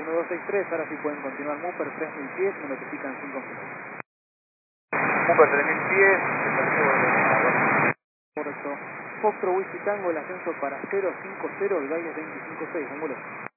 1263, ahora sí pueden continuar. Mooper 3000 pies, me notifican 5 minutos. Mooper 3000 pies, Correcto. Foxtrot Whisky Tango, el ascenso para 050, el baile es 25-6, ángulo.